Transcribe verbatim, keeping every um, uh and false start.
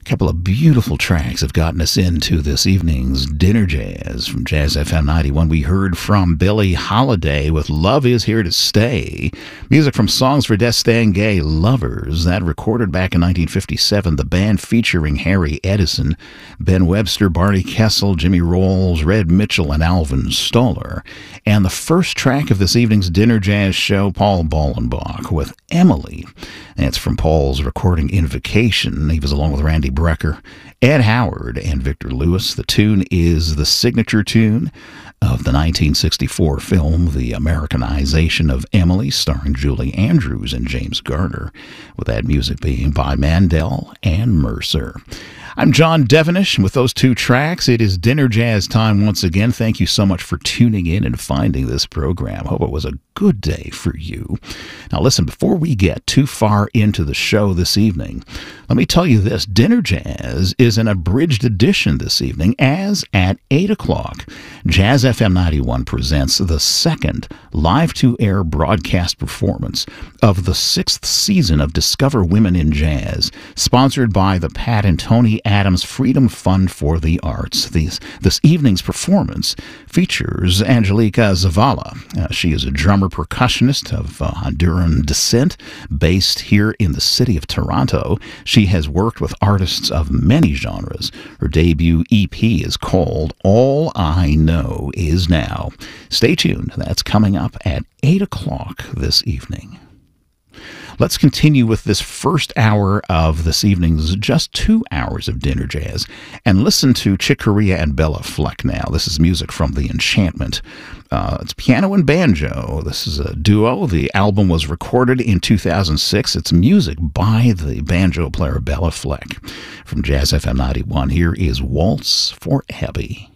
couple of beautiful tracks have gotten us into this evening's Dinner Jazz from Jazz F M ninety-one. We heard from Billie Holiday with Love Is Here to Stay. Music from Songs for Distingué Lovers, that recorded back in nineteen fifty-seven. The band featuring Harry Edison, Ben Webster, Barney Kessel, Jimmy Rolls, Red Mitchell, and Alvin Stoller. And the first track of this evening's Dinner Jazz show, Paul Bollenbach with Emily. That's from Paul's recording Invocation. He was along with Randy Brecker, Ed Howard, and Victor Lewis. The tune is the signature tune of the nineteen sixty-four film, The Americanization of Emily, starring Julie Andrews and James Garner, with that music being by Mandel and Mercer. I'm John Devenish, and with those two tracks, it is Dinner Jazz time once again. Thank you so much for tuning in and finding this program. Hope it was a good day for you. Now listen, before we get too far into the show this evening, let me tell you this. Dinner Jazz is an abridged edition this evening, as at eight o'clock, Jazz F M ninety-one presents the second live-to-air broadcast performance of the sixth season of Discover Women in Jazz, sponsored by the Pat and Tony Adams Freedom Fund for the Arts. These, this evening's performance features Angelica Zavala. Uh, she is a drummer percussionist of uh, Honduran descent, based here in the city of Toronto. She has worked with artists of many genres. Her debut E P is called All I Know Is Now. Stay tuned. That's coming up at eight o'clock this evening. Let's continue with this first hour of this evening's just two hours of Dinner Jazz and listen to Chick Corea and Bella Fleck now. This is music from The Enchantment. Uh, it's piano and banjo. This is a duo. The album was recorded in two thousand six. It's music by the banjo player Bella Fleck. From Jazz F M ninety-one, here is Waltz for Abby.